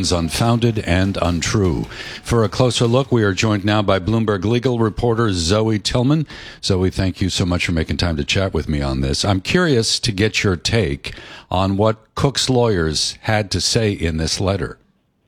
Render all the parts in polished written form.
claims unfounded and untrue. For a closer look, we are joined now by Bloomberg legal reporter Zoe Tillman. Zoe, thank you so much for making time to chat with me on this. I'm curious to get your take on what Cook's lawyers had to say in this letter.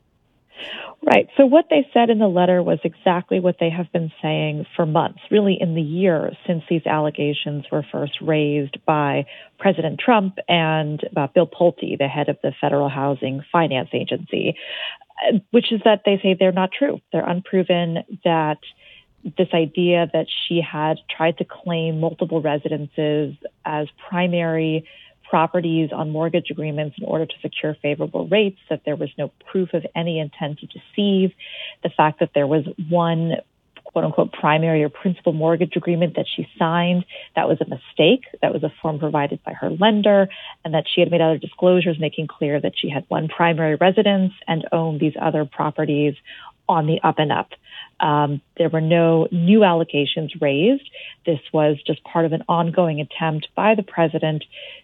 Right. So what they said in the letter was exactly what they have been saying for months, really in the year since these allegations were first raised by President Trump and Bill Pulte, the head of the Federal Housing Finance Agency, which is that they say they're not true. They're unproven, that this idea that she had tried to claim multiple residences as primary properties on mortgage agreements in order to secure favorable rates, that there was no proof of any intent to deceive, the fact that there was one quote-unquote primary or principal mortgage agreement that she signed, that was a mistake, that was a form provided by her lender, and that she had made other disclosures making clear that she had one primary residence and owned these other properties on the up and up. There were no new allegations raised. This was just part of an ongoing attempt by the president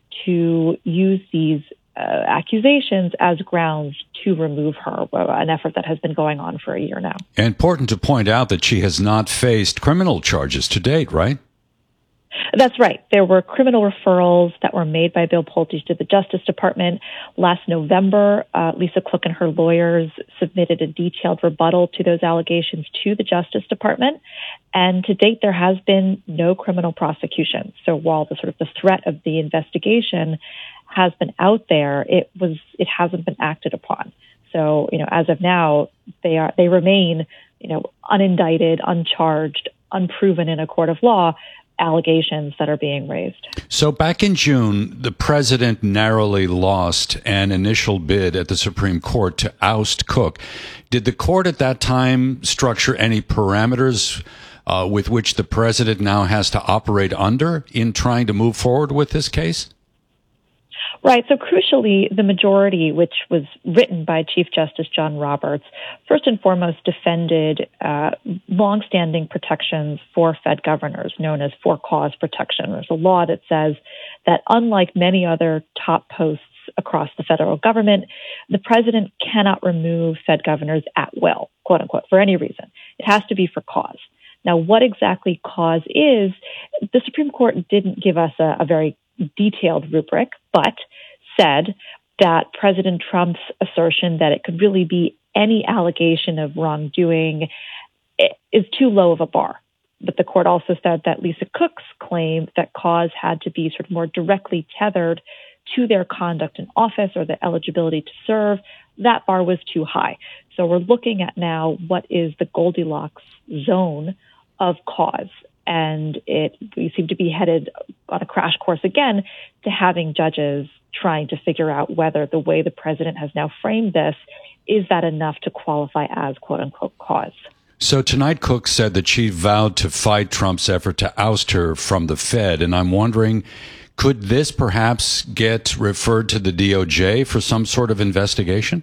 to use these accusations as grounds to remove her, an effort that has been going on for a year now. Important to point out that she has not faced criminal charges to date, right? That's right. There were criminal referrals that were made by Bill Pulte to the Justice Department. Last November, Lisa Cook and her lawyers submitted a detailed rebuttal to those allegations to the Justice Department. And to date, there has been no criminal prosecution. So while the threat of the investigation has been out there, it hasn't been acted upon. So, as of now, they remain, unindicted, uncharged, unproven in a court of law allegations that are being raised. So back in June, the president narrowly lost an initial bid at the Supreme Court to oust Cook. Did the court at that time structure any parameters with which the president now has to operate under in trying to move forward with this case? Right. So crucially, the majority, which was written by Chief Justice John Roberts, first and foremost defended longstanding protections for Fed governors, known as for-cause protection. There's a law that says that unlike many other top posts across the federal government, the president cannot remove Fed governors at will, quote unquote, for any reason. It has to be for cause. Now, what exactly cause is, the Supreme Court didn't give us a very detailed rubric, but said that President Trump's assertion that it could really be any allegation of wrongdoing is too low of a bar. But the court also said that Lisa Cook's claim that cause had to be more directly tethered to their conduct in office or the eligibility to serve, that bar was too high. So we're looking at now what is the Goldilocks zone of cause. And we seem to be headed on a crash course again to having judges trying to figure out whether the way the president has now framed this, is that enough to qualify as quote unquote cause. So tonight, Cook said that she vowed to fight Trump's effort to oust her from the Fed. And I'm wondering, could this perhaps get referred to the DOJ for some sort of investigation?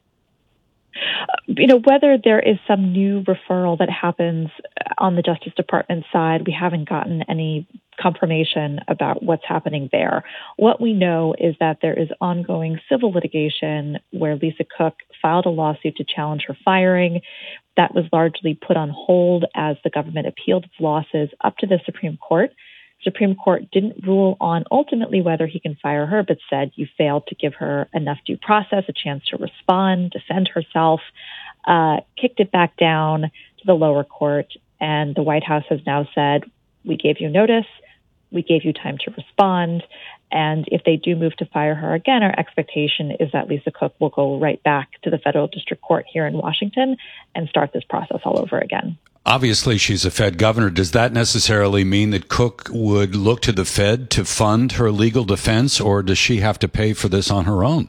Whether there is some new referral that happens on the Justice Department side, we haven't gotten any confirmation about what's happening there. What we know is that there is ongoing civil litigation where Lisa Cook filed a lawsuit to challenge her firing. That was largely put on hold as the government appealed its losses up to the Supreme Court. Supreme Court didn't rule on ultimately whether he can fire her, but said you failed to give her enough due process, a chance to respond, defend herself, kicked it back down to the lower court. And the White House has now said, we gave you notice, we gave you time to respond. And if they do move to fire her again, our expectation is that Lisa Cook will go right back to the federal district court here in Washington and start this process all over again. Obviously, she's a Fed governor. Does that necessarily mean that Cook would look to the Fed to fund her legal defense, or does she have to pay for this on her own?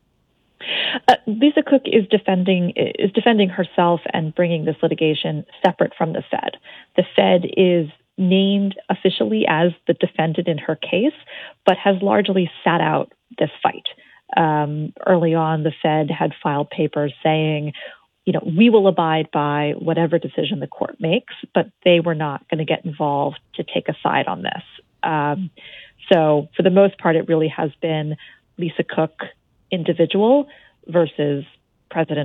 Lisa Cook is defending herself and bringing this litigation separate from the Fed. The Fed is named officially as the defendant in her case, but has largely sat out this fight. Early on, the Fed had filed papers saying, we will abide by whatever decision the court makes, but they were not going to get involved to take a side on this. So for the most part, it really has been Lisa Cook individual versus President